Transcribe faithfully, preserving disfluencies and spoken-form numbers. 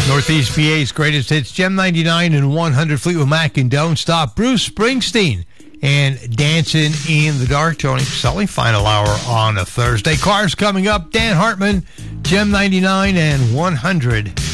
Northeast V A's greatest hits, Gem ninety-nine and one hundred, Fleetwood Mac and Don't Stop, Bruce Springsteen and Dancing in the Dark. Tony Pacelli, final hour on a Thursday. Cars coming up, Dan Hartman, Gem ninety-nine and one hundred.